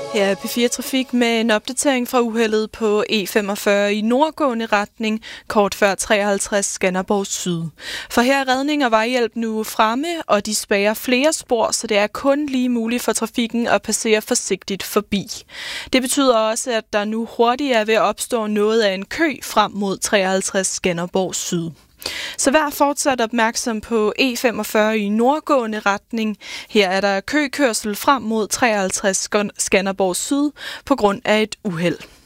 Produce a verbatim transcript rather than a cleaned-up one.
Her er P fire Trafik med en opdatering fra uheldet på E femogfyrre i nordgående retning, kort før treoghalvtreds Skanderborg Syd. For her er redning og vejhjælp nu fremme, og de spærrer flere spor, så det er kun lige muligt for trafikken at passere forsigtigt forbi. Det betyder også, at der nu hurtigt er ved at opstå noget af en kø frem mod treoghalvtreds Skanderborg Syd. Så vær fortsat opmærksom på E femogfyrre i nordgående retning. Her er der køkørsel frem mod treoghalvtreds Skanderborg Syd på grund af et uheld.